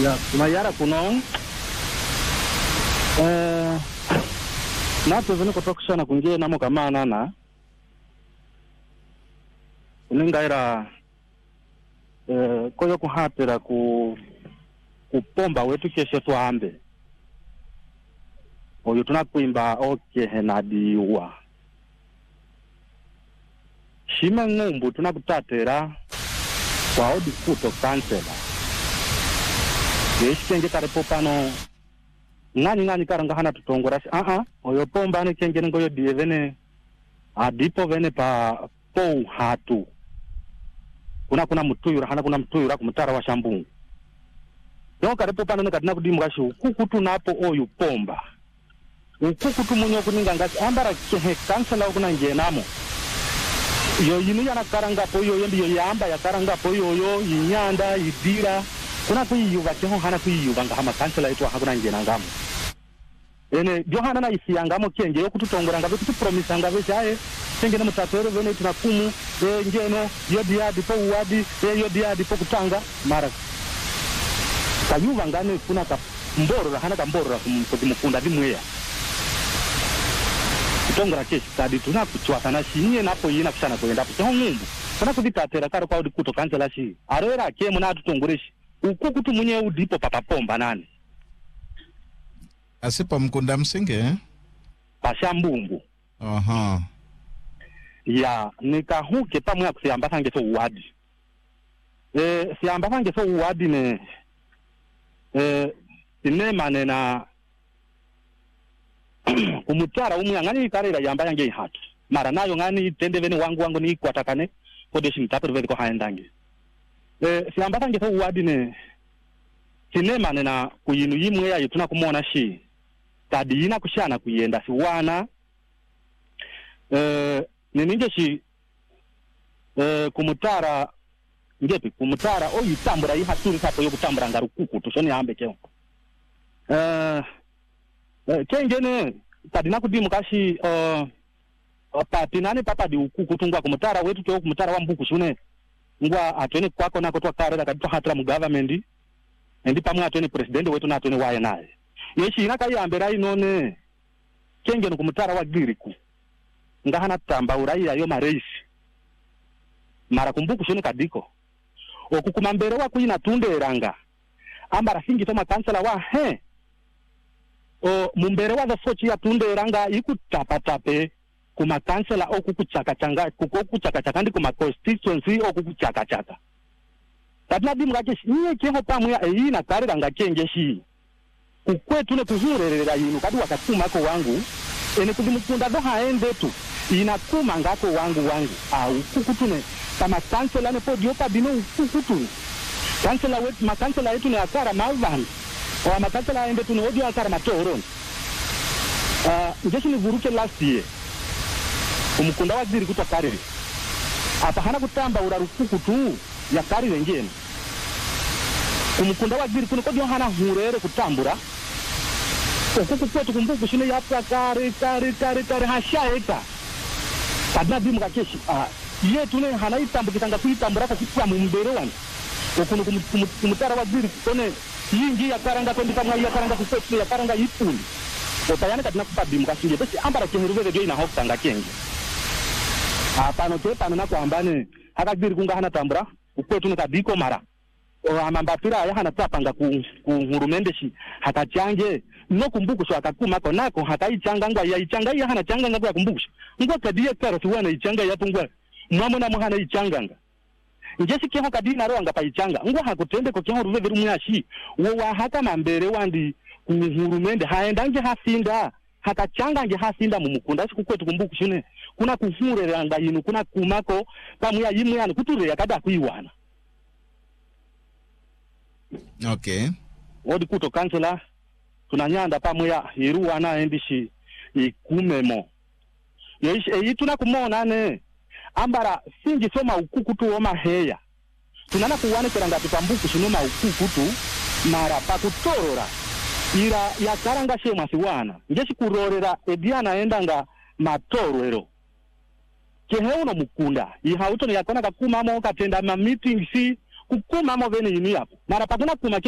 Ya mayara kuno nato zini kutokushana kungie namo kamana na uningaira koyo kuhatira kupomba wetu keshe tuambe oyo tunakuimba oke henadiwa shima ngumbu tunakutatira kwa odi kuto kansela yeshikenge karepo pano ngani karanga hana tutongora oyo pomba ne kenge ngoyo die vene adipo vene pa po hatu kuna mutuyura hana kuna mutuyura kumutara wa shambungu yo karepo pano ne kadina kudimwa shu kukutu napo oyo pomba ukukutu munyo kuninga ngati ambara kehe kansela kuna ngenamo yo yinu yana karanga po yo ndiyo yamba ya karanga po yo yinyanda idira kuna kuyuva teho hana kuyuva ngahama kansela yetu hakuna ngena ngamo ene johana na isiyangamo kenge yo kututongora ngabe kutupromisa ngabe chae kenge na mutatere vene tunakumu ngeno yodia dipo uwadi yodia dipo kutanga mara kayuva ngane kuna ka mboro hana ka mboro kumukunda dimweya kutongora keshi kadi tunakuchwa sana shinye napo yina kushana kwenda kuteho ngumbu kuna kuditatera karo kwa kuto kansela shi arera ke muna tutongoreshi ukukutu munye udipo papapomba nani asipa mkunda msinge pashambungu ya nikahuke pamwe ya kusiamba sange so uwadi siamba sange so uwadi ne sinemane na kumutara umu ngani karira yamba yange hatu mara nayo ngani tende vene wangu ni kwatakane kodeshi mtapere vene ko haendange siamba sange so uwadi ne sinemane na kuyinu yimwe ya yituna kumona shi kadi ina kushana kuyenda siwana nininge shi kumutara ngepi kumutara oyitambura yihaturi sapo yo kutambura ngarukuku tushoni hambe keo kengene kadi nakudimu kashi pati nani papa di ukuku tungwa kumutara wetu kyo kumutara wa mbuku shune ngwa atwene kwako nako twa karera kadi hatira mu government ndi pamwe atwene president wetu na atwene waye naye yeshi inakayambera inone kenge no kumutara wa giriku ngahana tamba uraiya yo mareisi mara kumbuku shone kadiko okukumambere wa kuina tunderanga ambara singi toma kansela wa mumbere wa fochi ya tunderanga ikutapatape kuma kansela okukuchaka ndi kuma constituency okukuchaka tabla dimu kake niye keho pamwe ya ina karira ngakenge shi kukwetu ne kuzurerera yinu kadi wakatuma ko wangu ene kudimukunda do haende tu inakuma ngako wangu ukukutune kama kansela ne podio padino ukukutune kansela wetu makansela yetu ne akara malvan o makansela ende tu ne odio akara matoron njeshi ni vuruke last year umukunda wa ziri kutwa kariri apa hana kutamba urarukuku tu ya kariri ngene umukunda wa ziri kuno kodio hana hurere kutambura okuku kwetu kumbuku shine yapwa kare hashaeta kadna bimu kakeshi yetu ne hana itambu kitanga kuitambura ko kutwa mumbere wani okuno kumutara wa ziri kone yingi ya karanga ko ndika ya karanga kwetu ya karanga ipuni otayane kadna kupabimu kashinje basi ambara keheruve dio ina hokanga kenge pano te pano na kwambane akagiri kunga hana tambura ukwetu ne kadiko mara amambapira ya hana tapanga ku hurumende shi hakachange no kumbukusho akakuma ko nako hakaichanga ngwa ya ichanga ya hana changa ngwa kumbukusho ngwa kadiye karo tuwana ichanga ya tungwa mwamo na mwana ichanga ngesi keho kadina ro anga pa ichanga ngwa hakutende ko keho ruve rumyashi wo wa haka mambere wandi ku hurumende haenda nje hasinda hakachanga nje hasinda mumukunda sikukwetu kumbukusho ne kuna kuhurera anga yinu kuna kumako pamwe yimwe yani kuture akada kuiwana. Okay. Odi kuto kansela tunanyanda pamwe ya iruwa na endishi ikumemo yoishi tunakumona ne ambara singi soma ukukutu oma heya tunana kuwane keranga tupambuku shinoma ukukutu mara pakutorora ira ya karanga shema siwana ngeshi kurorera ediana endanga matorero keheuno mukunda ihauto ne yakona kakuma mo katenda ma meeting si kukuma mo vene yini yapo mara pakuna kuma